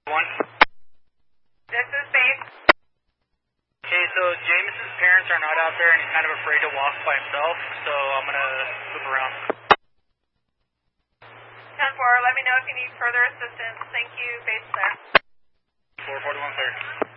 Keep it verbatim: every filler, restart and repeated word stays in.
One. This is base. Okay, so Jameson's parents are not out there and he's kind of afraid to walk by himself, so I'm going to loop around. ten four, let me know if you need further assistance. Thank you, base there. four forty-one clear.